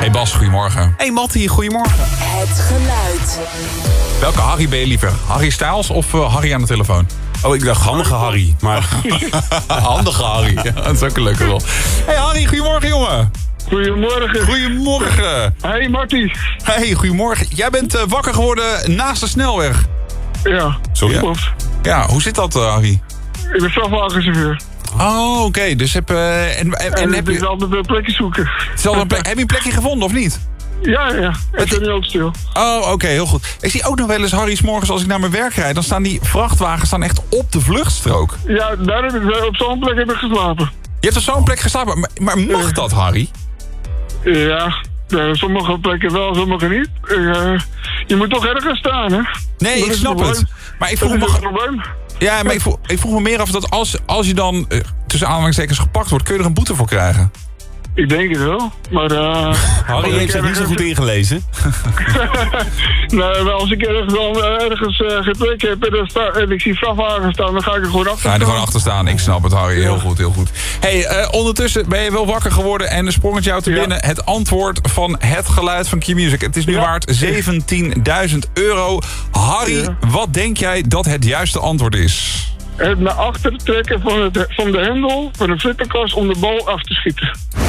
Hey Bas, goedemorgen. Hey Mattie, goedemorgen. Het geluid. Welke Harry ben je liever? Harry Styles of Harry aan de telefoon? Oh, ik dacht handige Harry, maar... Handige Harry. Ja, dat is ook een leuke rol. Hey Harry, goedemorgen jongen. Goedemorgen. Goedemorgen. Hey Marty. Hey, goedemorgen. Jij bent wakker geworden naast de snelweg. Ja. Sorry? Klopt. Ja, hoe zit dat Harry? Ik ben vrachtwagenchauffeur. Oh, oké. Dus heb, En heb ik je... altijd een plekje zoeken. Heb je een plekje gevonden of niet? Ja. Ik ben nu ook stil. Oh, oké, heel goed. Ik zie ook nog wel eens Harry 's morgens als ik naar mijn werk rijd. Dan staan die vrachtwagens echt op de vluchtstrook. Ja, daar heb ik op zo'n plek heb ik geslapen. Je hebt op zo'n plek geslapen. Maar mag dat, Harry? Ja, sommige plekken wel, sommige niet. Je moet toch ergens staan, hè? Nee, ik snap het. Maar ik Dat vroeg is me... een probleem. Ja, maar ik vroeg me meer af dat als je dan tussen aanhalingstekens gepakt wordt, kun je er een boete voor krijgen. Ik denk het wel, maar... Harry heeft zich niet zo goed ingelezen. Nee, maar als ik ergens geplekt heb en ik zie vrachtwagens staan, dan ga ik er gewoon achter Ga je er gewoon achter staan. Ik snap het, Harry. Heel goed, heel goed. Hey, ondertussen ben je wel wakker geworden en er sprong het jou te binnen. Het antwoord van het geluid van Q-Music. Het is nu waard €17.000. Harry, wat denk jij dat het juiste antwoord is? Het naar achter trekken van de hendel van een flipperkast om de bal af te schieten.